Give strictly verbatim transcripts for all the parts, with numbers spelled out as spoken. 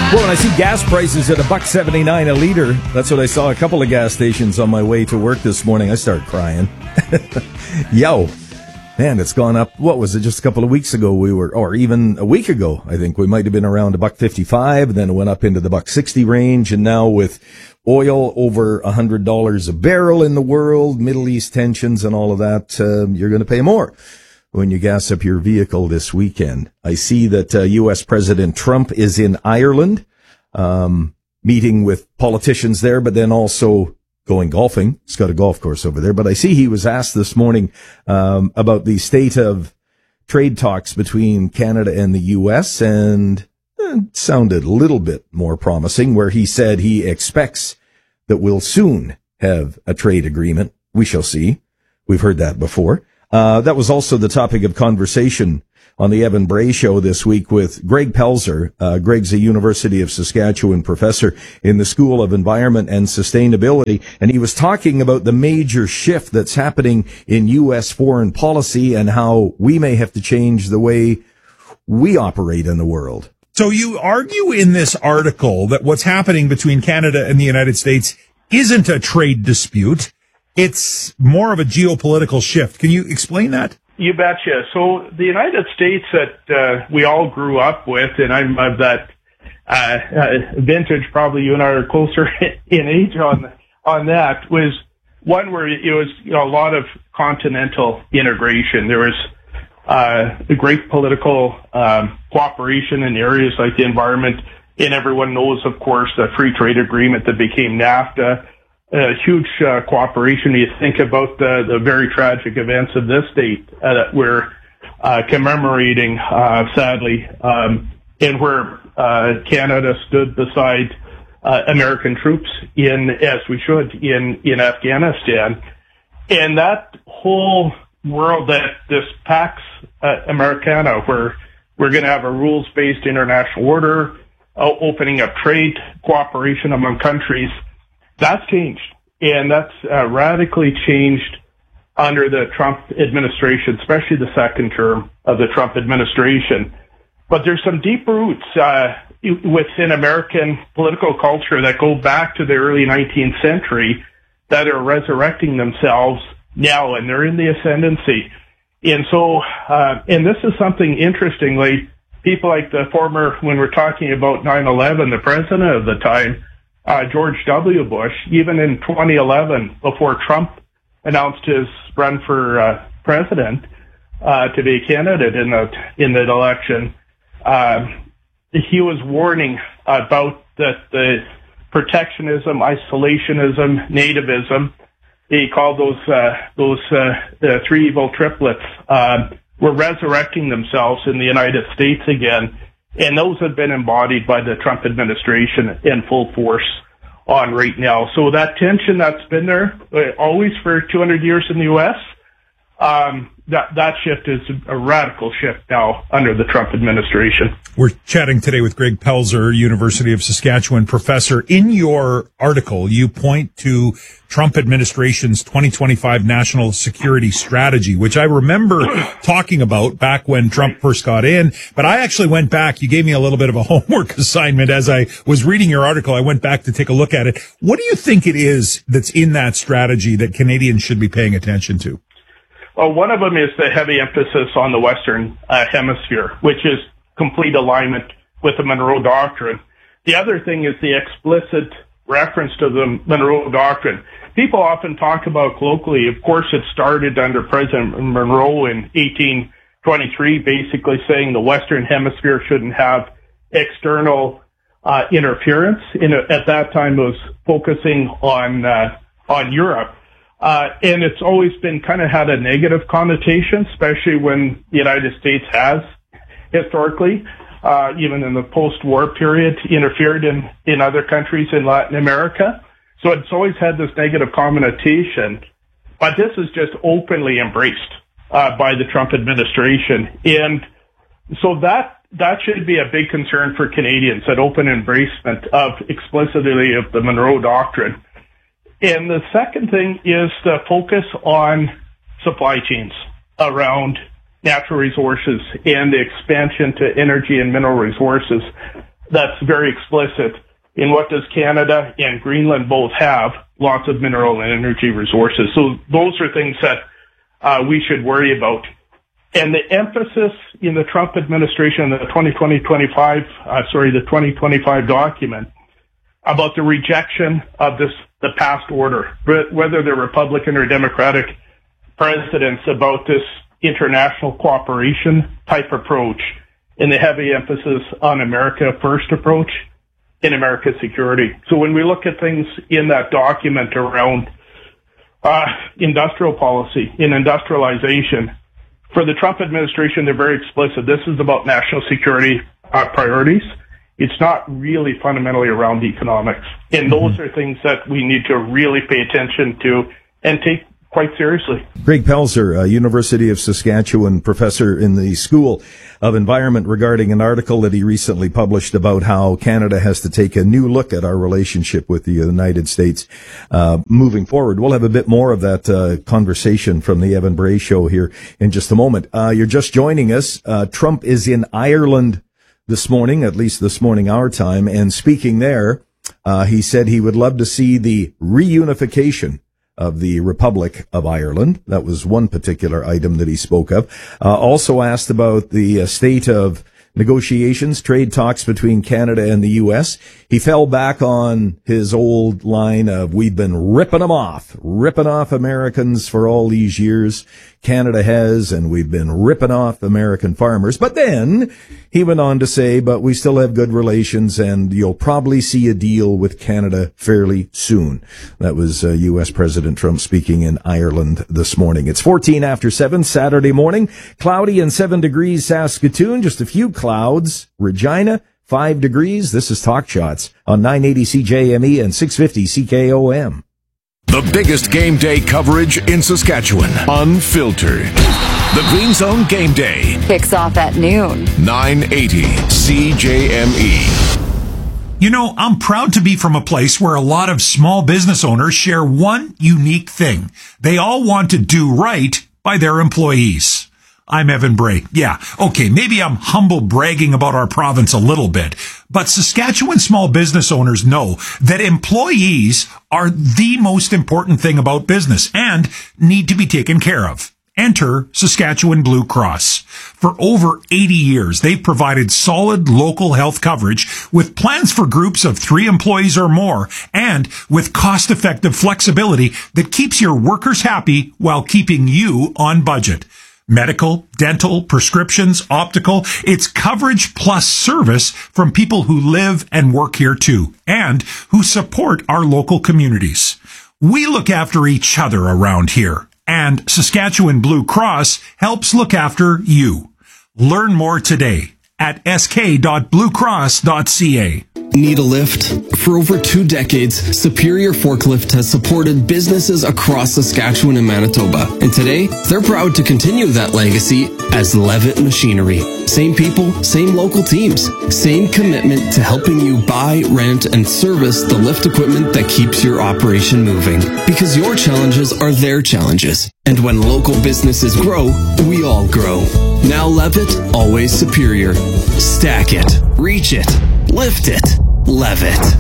Well, when I see gas prices at a buck seventy nine a liter, that's what I saw a couple of gas stations on my way to work this morning. I started crying. Yo, man, it's gone up. What was it? Just a couple of weeks ago, we were, or even a week ago, I think we might have been around a buck fifty five. Then it went up into the buck sixty range, and now with oil over a hundred dollars a barrel in the world, Middle East tensions, and all of that, uh, you're going to pay more when you gas up your vehicle this weekend. I see that uh, U S President Trump is in Ireland, um, meeting with politicians there, but then also going golfing. He's got a golf course over there. But I see he was asked this morning um, about the state of trade talks between Canada and the U S, and it sounded a little bit more promising, where he said he expects that we'll soon have a trade agreement. We shall see. We've heard that before. Uh, that was also the topic of conversation on the Evan Bray Show this week with Greg Pelzer. Uh, Greg's a University of Saskatchewan professor in the School of Environment and Sustainability, and he was talking about the major shift that's happening in U S foreign policy and how we may have to change the way we operate in the world. So you argue in this article that what's happening between Canada and the United States isn't a trade dispute. It's more of a geopolitical shift. Can you explain that? You betcha. So the United States that uh, we all grew up with, and I'm of that uh, uh, vintage, probably you and I are closer in age on on that, was one where it was, you know, a lot of continental integration. There was uh, a great political um, cooperation in areas like the environment, and everyone knows, of course, the free trade agreement that became NAFTA. Uh, huge uh, cooperation. You think about the, the very tragic events of this date uh, that we're uh, commemorating, uh, sadly, um, and where uh, Canada stood beside uh, American troops in, as we should, in, in Afghanistan. And that whole world, that this Pax uh, Americana, where we're going to have a rules-based international order, uh, opening up trade, cooperation among countries, that's changed, and that's uh, radically changed under the Trump administration, especially the second term of the Trump administration. But there's some deep roots uh, within American political culture that go back to the early nineteenth century that are resurrecting themselves now, and they're in the ascendancy. And so, uh, and this is something interestingly, people like the former, when we're talking about nine eleven, the president of the time, Uh, George W. Bush, even in twenty eleven, before Trump announced his run for uh, president uh, to be a candidate in the in the election, uh, he was warning about the, the protectionism, isolationism, nativism. He called those uh, those uh, the three evil triplets uh, were resurrecting themselves in the United States again. And those have been embodied by the Trump administration in full force on right now. So that tension that's been there uh, always for two hundred years in the U S, um, that, that shift is a radical shift now under the Trump administration. We're chatting today with Greg Pelzer, University of Saskatchewan professor. In your article, you point to Trump administration's twenty twenty-five national security strategy, which I remember talking about back when Trump first got in. But I actually went back. You gave me a little bit of a homework assignment as I was reading your article. I went back to take a look at it. What do you think it is that's in that strategy that Canadians should be paying attention to? Well, one of them is the heavy emphasis on the Western uh, Hemisphere, which is complete alignment with the Monroe Doctrine. The other thing is the explicit reference to the Monroe Doctrine. People often talk about colloquially, of course, it started under President Monroe in eighteen twenty-three, basically saying the Western Hemisphere shouldn't have external uh, interference. In a, at that time, it was focusing on uh, on Europe. Uh, and it's always been kind of had a negative connotation, especially when the United States has historically, uh, even in the post-war period, interfered in, in other countries in Latin America. So it's always had this negative connotation, but this is just openly embraced, uh, by the Trump administration. And so that, that should be a big concern for Canadians, that open embracement of explicitly of the Monroe Doctrine. And the second thing is the focus on supply chains around natural resources and the expansion to energy and mineral resources. that's very explicit in what does Canada and Greenland both have, lots of mineral and energy resources. So those are things that uh, we should worry about. And the emphasis in the Trump administration, the twenty twenty twenty-five, uh, sorry, the twenty twenty-five document about the rejection of this, the past order, whether they're Republican or Democratic presidents, about this international cooperation type approach and the heavy emphasis on America first approach in America's security. So when we look at things in that document around uh, industrial policy, in industrialization, for the Trump administration, they're very explicit. This is about national security uh, priorities. It's not really fundamentally around economics. And those mm-hmm. are things that we need to really pay attention to and take quite seriously. Greg Pelzer, uh, University of Saskatchewan professor in the School of Environment, regarding an article that he recently published about how Canada has to take a new look at our relationship with the United States uh, moving forward. We'll have a bit more of that uh, conversation from the Evan Bray Show here in just a moment. Uh, you're just joining us. Uh, Trump is in Ireland this morning, at least this morning our time, and speaking there, uh, he said he would love to see the reunification of the Republic of Ireland. That was one particular item that he spoke of. Uh, also asked about the uh, state of negotiations, trade talks between Canada and the U S. He fell back on his old line of, we've been ripping them off, ripping off Americans for all these years. Canada has, and we've been ripping off American farmers. But then he went on to say, but we still have good relations, and you'll probably see a deal with Canada fairly soon. That was uh, U S President Trump speaking in Ireland this morning. It's fourteen after seven, Saturday morning. Cloudy and seven degrees Saskatoon, just a few clouds. Regina, five degrees. This is Talk Shots on nine eighty C J M E and six fifty C K O M. The biggest game day coverage in Saskatchewan. Unfiltered. The Green Zone Game Day. Kicks off at noon. nine eighty C J M E. You know, I'm proud to be from a place where a lot of small business owners share one unique thing. They all want to do right by their employees. I'm Evan Bray. Yeah, okay, maybe I'm humble bragging about our province a little bit, but Saskatchewan small business owners know that employees are the most important thing about business and need to be taken care of. Enter Saskatchewan Blue Cross. For over eighty years, they've provided solid local health coverage with plans for groups of three employees or more, and with cost-effective flexibility that keeps your workers happy while keeping you on budget. Medical, dental, prescriptions, optical. It's coverage plus service from people who live and work here too, and who support our local communities. We look after each other around here, and Saskatchewan Blue Cross helps look after you. Learn more today at s k dot blue cross dot c a. Need a lift? For over two decades, Superior Forklift has supported businesses across Saskatchewan and Manitoba. And today, they're proud to continue that legacy as Levitt Machinery. Same people, same local teams, same commitment to helping you buy, rent, and service the lift equipment that keeps your operation moving. Because your challenges are their challenges. And when local businesses grow, we all grow. Now Levitt, always superior. Stack it, reach it, lift it, Levitt.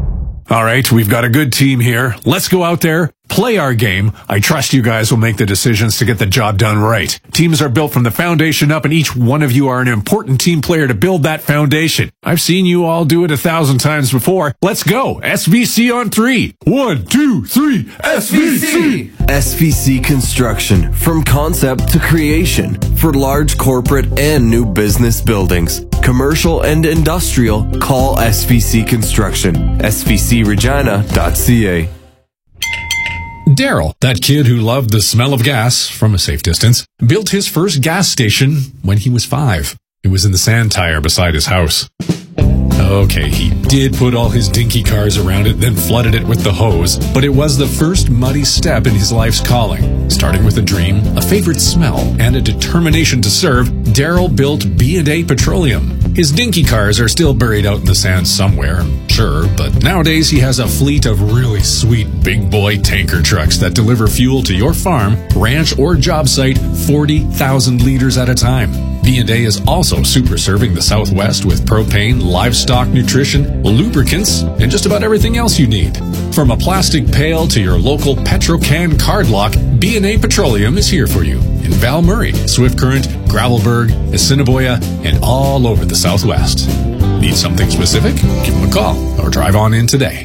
All right, we've got a good team here. Let's go out there, play our game. I trust you guys will make the decisions to get the job done right. Teams are built from the foundation up, and each one of you are an important team player to build that foundation. I've seen you all do it a thousand times before. Let's go. S V C on three. One, two, three. S V C. S V C Construction. From concept to creation. For large corporate and new business buildings. Commercial and industrial, call S V C Construction. S V C regina dot c a. Daryl, that kid who loved the smell of gas from a safe distance, built his first gas station when he was five. It was in the sand tire beside his house. Okay, he did put all his dinky cars around it, then flooded it with the hose, but it was the first muddy step in his life's calling. Starting with a dream, a favorite smell, and a determination to serve, Daryl built B and A Petroleum. His dinky cars are still buried out in the sand somewhere, I'm sure, but nowadays he has a fleet of really sweet big boy tanker trucks that deliver fuel to your farm, ranch, or job site forty thousand liters at a time. B and A is also super serving the Southwest with propane, livestock nutrition, lubricants, and just about everything else you need. From a plastic pail to your local Petrocan card lock, B and A Petroleum is here for you in Val Murray, Swift Current, Gravelburg, Assiniboia, and all over the Southwest. Need something specific? Give them a call or drive on in today.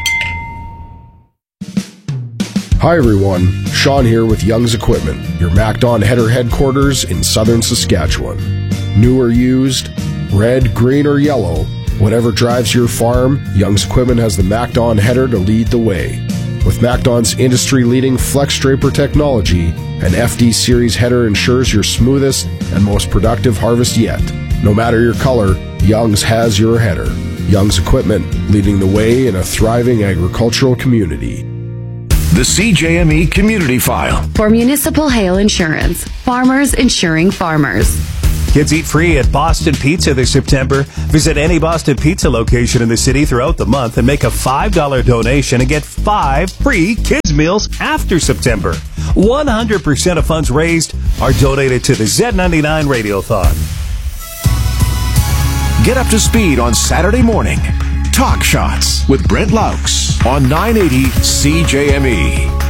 Hi everyone, Sean here with Young's Equipment, your MacDon header headquarters in southern Saskatchewan. New or used, red, green, or yellow, whatever drives your farm, Young's Equipment has the MacDon header to lead the way. With MacDon's industry-leading Flex Draper technology, an F D Series header ensures your smoothest and most productive harvest yet. No matter your color, Young's has your header. Young's Equipment, leading the way in a thriving agricultural community. The C J M E Community File. For municipal hail insurance, farmers insuring farmers. Kids eat free at Boston Pizza this September. Visit any Boston Pizza location in the city throughout the month and make a five dollars donation and get five free kids meals after September. one hundred percent of funds raised are donated to the Z ninety-nine Radiothon. Get up to speed on Saturday morning. Talk Shots with Brent Laux on nine eighty C J M E.